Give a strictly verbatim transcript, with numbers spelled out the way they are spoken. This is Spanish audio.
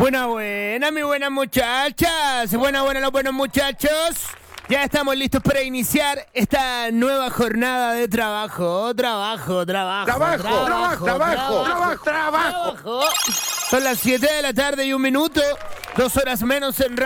Buena, buena, mi buenas muchachas. Buena, buena, los buenos muchachos. Ya estamos listos para iniciar esta nueva jornada de trabajo. Trabajo, trabajo. Trabajo, trabajo, trabajo, trabajo, trabajo, trabajo. trabajo. Son las siete de la tarde y un minuto. Dos horas menos en